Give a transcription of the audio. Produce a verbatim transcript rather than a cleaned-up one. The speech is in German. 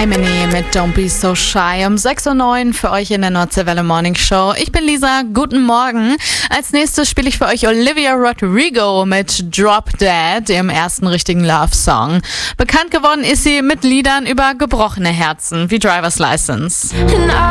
Eminem mit Don't Be So Shy um sechs Uhr neun für euch in der Nordseewelle Morning Show. Ich bin Lisa, guten Morgen. Als nächstes spiele ich für euch Olivia Rodrigo mit Drop Dead, dem ersten richtigen Love-Song. Bekannt geworden ist sie mit Liedern über gebrochene Herzen wie Driver's License.